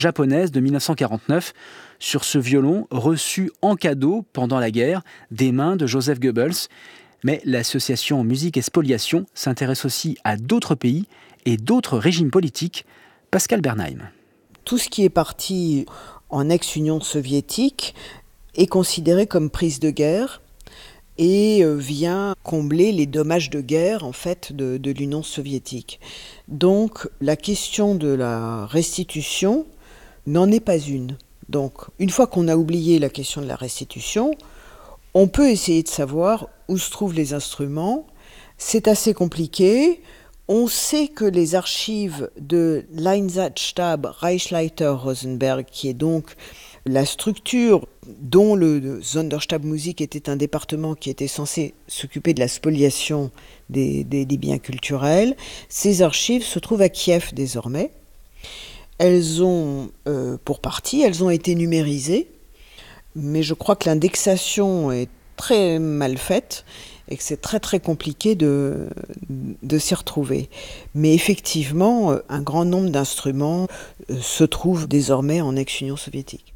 japonaise de 1949 sur ce violon reçu en cadeau pendant la guerre des mains de Joseph Goebbels. Mais l'association Musique et Spoliation s'intéresse aussi à d'autres pays et d'autres régimes politiques. Pascal Bernheim. Tout ce qui est parti en ex-Union soviétique est considéré comme prise de guerre et vient combler les dommages de guerre en fait de l'Union soviétique. Donc la question de la restitution n'en est pas une. Donc une fois qu'on a oublié la question de la restitution, on peut essayer de savoir où se trouvent les instruments. C'est assez compliqué. On sait que les archives de l'Einsatzstab Reichsleiter Rosenberg, qui est donc la structure dont le Sonderstabmusik était un département qui était censé s'occuper de la spoliation des biens culturels, ces archives se trouvent à Kiev désormais. Elles ont, pour partie, elles ont été numérisées, mais je crois que l'indexation est très mal faite et que c'est très très compliqué de s'y retrouver. Mais effectivement, un grand nombre d'instruments se trouvent désormais en ex-Union soviétique.